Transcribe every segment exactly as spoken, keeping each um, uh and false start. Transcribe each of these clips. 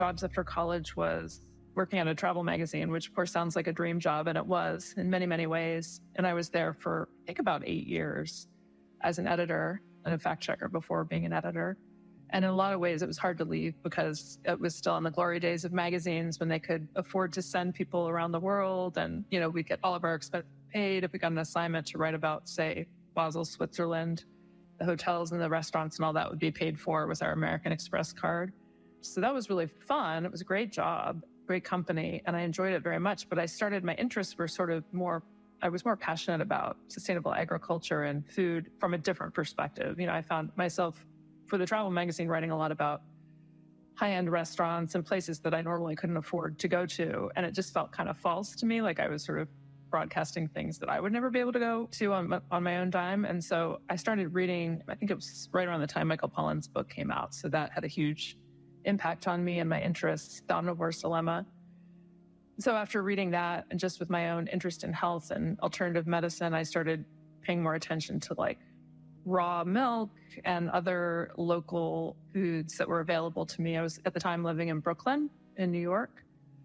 jobs after college was working at a travel magazine, which of course sounds like a dream job, and it was in many, many ways. And I was there for, I think, about eight years as an editor and a fact checker before being an editor. And in a lot of ways, it was hard to leave because it was still in the glory days of magazines when they could afford to send people around the world. And, you know, we'd get all of our expenses paid if we got an assignment to write about, say, Basel, Switzerland. The hotels and the restaurants and all that would be paid for with our American Express card. So that was really fun. It was a great job, great company, and I enjoyed it very much. But I started, my interests were sort of more, I was more passionate about sustainable agriculture and food from a different perspective. You know, I found myself for the travel magazine writing a lot about high-end restaurants and places that I normally couldn't afford to go to. And it just felt kind of false to me, like I was sort of broadcasting things that I would never be able to go to on, on my own dime. And so I started reading, I think it was right around the time Michael Pollan's book came out. So that had a huge impact on me and my interests, The Omnivore's Dilemma. So after reading that, and just with my own interest in health and alternative medicine, I started paying more attention to like raw milk and other local foods that were available to me. I was at the time living in Brooklyn in New York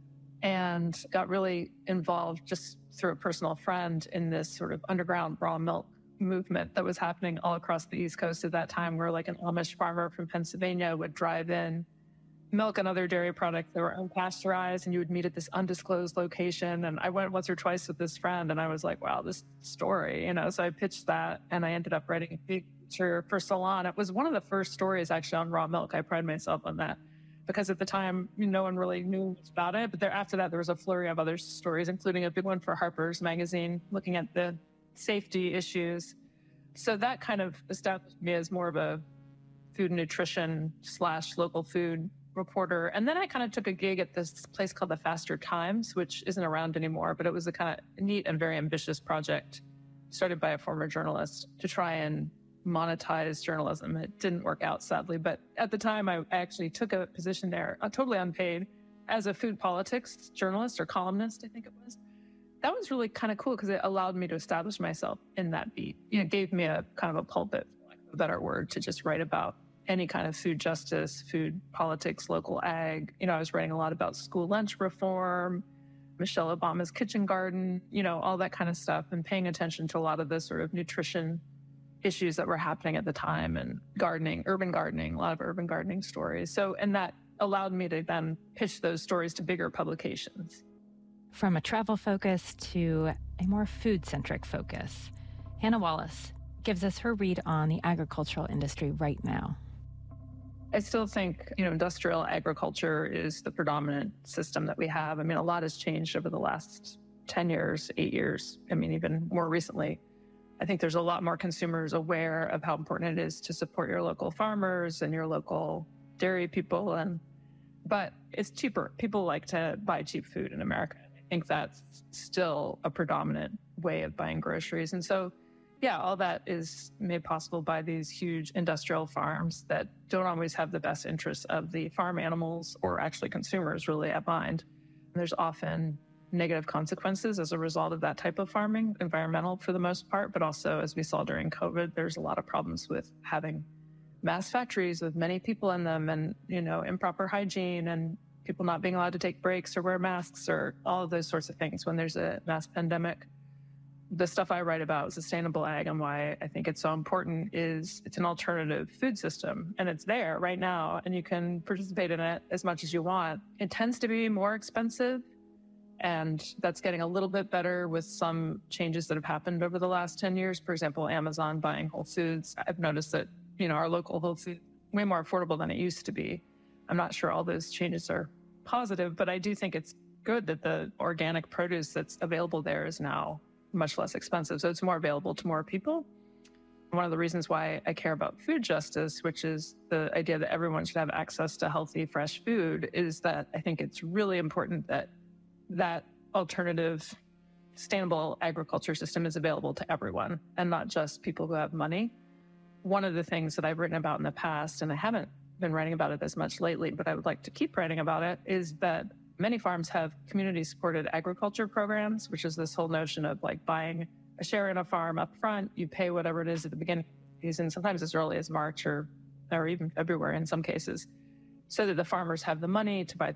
and got really involved just through a personal friend in this sort of underground raw milk movement that was happening all across the East Coast at that time, where like an Amish farmer from Pennsylvania would drive in milk and other dairy products that were unpasteurized, and you would meet at this undisclosed location. And I went once or twice with this friend, and I was like, wow, this story, you know, so I pitched that, and I ended up writing a feature for Salon. It was one of the first stories actually on raw milk. I pride myself on that, because at the time, no one really knew much about it. But there, after that, there was a flurry of other stories, including a big one for Harper's Magazine, looking at the safety issues. So that kind of established me as more of a food and nutrition slash local food reporter. And then I kind of took a gig at this place called the Faster Times, which isn't around anymore, but it was a kind of neat and very ambitious project started by a former journalist to try and monetize journalism. It didn't work out, sadly. But at the time, I actually took a position there, uh, totally unpaid, as a food politics journalist or columnist, I think it was. That was really kind of cool because it allowed me to establish myself in that beat. You know, it gave me a kind of a pulpit, for lack of a better word, to just write about any kind of food justice, food politics, local ag. You know, I was writing a lot about school lunch reform, Michelle Obama's kitchen garden, you know, all that kind of stuff, and paying attention to a lot of the sort of nutrition issues that were happening at the time, and gardening, urban gardening, a lot of urban gardening stories. So, and that allowed me to then pitch those stories to bigger publications. From a travel focus to a more food-centric focus, Hannah Wallace gives us her read on the agricultural industry right now. I still think, you know, industrial agriculture is the predominant system that we have. I mean, a lot has changed over the last ten years, eight years. I mean, even more recently. I think there's a lot more consumers aware of how important it is to support your local farmers and your local dairy people. And, but it's cheaper. People like to buy cheap food in America. I think that's still a predominant way of buying groceries. And so, yeah, all that is made possible by these huge industrial farms that don't always have the best interests of the farm animals or actually consumers really at mind. And there's often negative consequences as a result of that type of farming, environmental for the most part, but also, as we saw during COVID, there's a lot of problems with having mass factories with many people in them and, you know, improper hygiene and people not being allowed to take breaks or wear masks or all of those sorts of things when there's a mass pandemic. The stuff I write about sustainable ag and why I think it's so important is it's an alternative food system, and it's there right now, and you can participate in it as much as you want. It tends to be more expensive, and that's getting a little bit better with some changes that have happened over the last ten years. For example, Amazon buying Whole Foods. I've noticed that, you know, our local Whole Foods way more affordable than it used to be. I'm not sure all those changes are positive, but I do think it's good that the organic produce that's available there is now much less expensive. So it's more available to more people. One of the reasons why I care about food justice, which is the idea that everyone should have access to healthy, fresh food, is that I think it's really important that that alternative, sustainable agriculture system is available to everyone and not just people who have money. One of the things that I've written about in the past, and I haven't been writing about it as much lately, but I would like to keep writing about it, is that many farms have community-supported agriculture programs, which is this whole notion of like buying a share in a farm up front. You pay whatever it is at the beginning of the season, sometimes as early as March or, or even February in some cases. so that the farmers have the money to buy